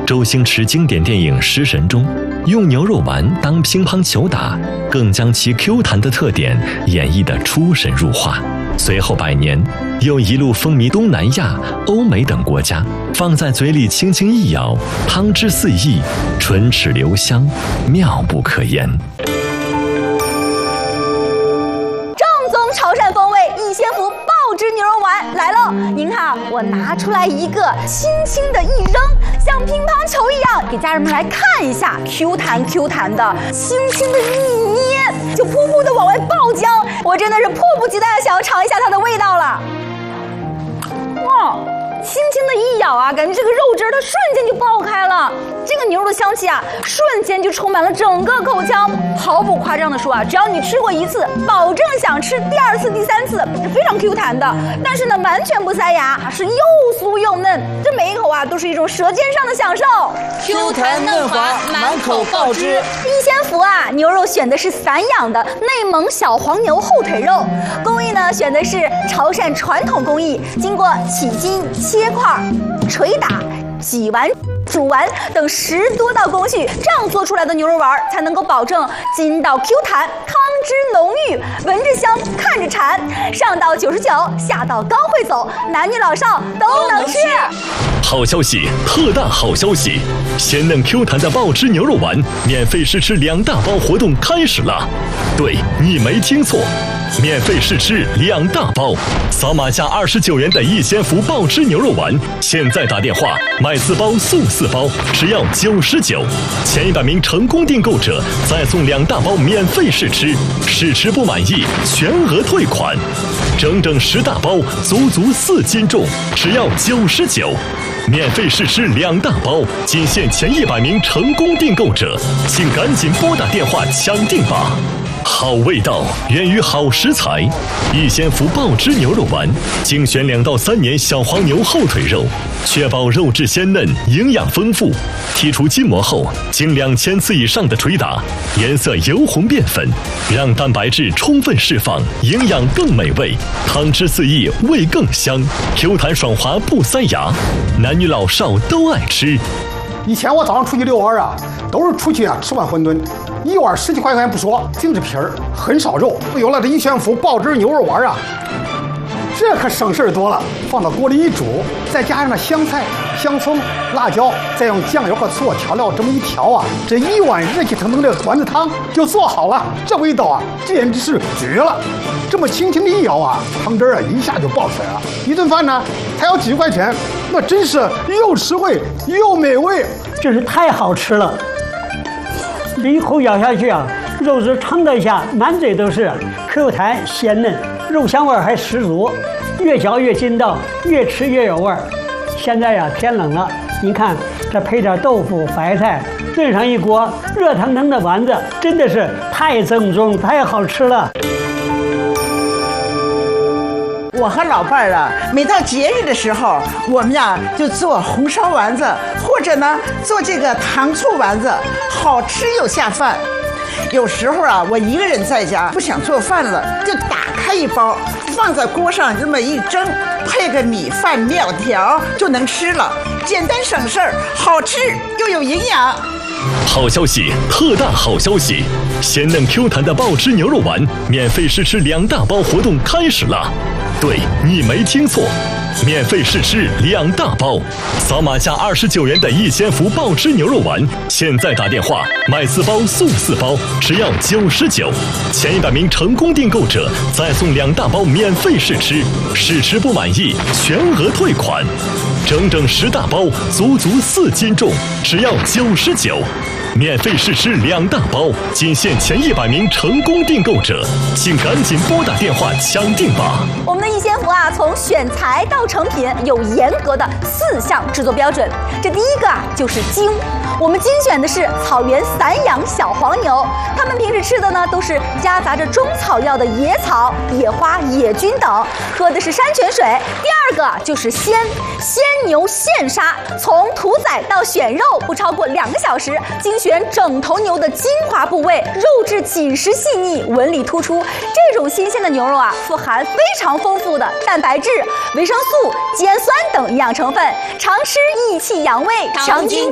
周星驰经典电影《食神》中，用牛肉丸当乒乓球打，更将其 Q 弹的特点演绎得出神入化。随后百年，又一路风靡东南亚、欧美等国家，放在嘴里轻轻一咬，汤汁四溢，唇齿留香，妙不可言。 正宗潮汕风味逸仙福爆汁牛肉丸来了！您看，我拿出来一个，轻轻的一扔，像乒乓球一样，给家人们来看一下，Q 弹 Q 弹的，轻轻的一捏，就噗噗的往外爆浆。我真的是迫不及待的想要尝一下它的味道了。哇！轻轻的一咬啊，感觉这个肉汁它瞬间就爆开了，这个牛肉的香气啊，瞬间就充满了整个口腔。毫不夸张的说啊，只要你吃过一次，保证想吃第二次、第三次，是非常 Q 弹的。但是呢，完全不塞牙，是又酥又嫩，这每一口啊都是一种舌尖上的享受。 Q 弹嫩滑，满口爆汁。 逸仙福啊，牛肉选的是散养的内蒙小黄牛后腿肉，工艺呢选的是潮汕传统工艺，经过起筋、切块、捶打、挤完、煮完等10多道工序，这样做出来的牛肉丸才能够保证筋道 Q 弹，汤汁浓郁，闻着香，看着馋。上到99，下到高会走，男女老少都能吃。 好消息，特大好消息！鲜嫩 Q 弹的爆汁牛肉丸免费试吃2大包活动开始了。对，你没听错，免费试吃2大包，扫码价29元的逸仙福爆汁牛肉丸，现在打电话买4包送4包，只要99，前100名成功订购者再送2大包免费试吃，试吃不满意全额退款，整整10大包，足足4斤重，只要99。免费试吃2大包，仅限前100名成功订购者，请赶紧拨打电话抢订吧！好味道源于好食材，逸仙福爆汁牛肉丸精选2到3年小黄牛后腿肉，确保肉质鲜嫩、营养丰富。剔除筋膜后，经2000次以上的捶打，颜色由红变粉，让蛋白质充分释放，营养更美味，汤汁四溢，味更香，Q 弹爽滑不塞牙，男女老少都爱吃。 以前我早上出去遛弯啊，都是出去啊吃碗馄饨，一碗10几块钱不说，净是皮儿，很少肉。有了这逸仙福爆汁牛肉丸啊，这可省事多了。放到锅里一煮，再加上那香菜、香葱、辣椒，再用酱油和醋调料这么一调啊，这一碗热气腾腾的丸子汤就做好了。这味道啊，简直是绝了！这么轻轻的一舀啊，汤汁啊一下就爆出来了。一顿饭呢，才要几十块钱，那真是又实惠又美味， 真是太好吃了！一口咬下去啊，肉汁腾的一下，满嘴都是 Q 弹鲜嫩，肉香味还十足，越嚼越筋道，越吃越有味儿。现在呀，天冷了，您看这配点豆腐、白菜，炖上一锅热腾腾的丸子，真的是太正宗、太好吃了。 我和老伴儿啊，每到节日的时候，我们呀就做红烧丸子，或者呢做这个糖醋丸子，好吃又下饭。有时候啊，我一个人在家不想做饭了，就打开一包，放在锅上这么一蒸，配个米饭、面条就能吃了，简单省事儿，好吃又有营养。 好消息，特大好消息！鲜嫩 Q 弹的爆汁牛肉丸免费试吃2大包活动开始了。对，你没听错，免费试吃2大包，扫码价29元的逸仙福爆汁牛肉丸，现在打电话买4包送4包，只要99，前100名成功订购者再送2大包免费试吃，试吃不满意全额退款，整整10大包，足足4斤重，只要99。免费试吃2大包，仅限前100名成功订购者，请赶紧拨打电话抢订吧！ 我们的逸仙福啊，从选材到成品有严格的4项制作标准。这第一个啊，就是精。我们精选的是草原散养小黄牛，它们平时吃的呢都是夹杂着中草药的野草、野花、野菌等，喝的是山泉水。第二个就是鲜牛现杀，从屠宰到选肉不超过2个小时，精选整头牛的精华部位，肉质紧实细腻，纹理突出。这种新鲜的牛肉啊，富含非常丰富的蛋白质、维生素、肌氨酸等营养成分，常吃益气养胃，强筋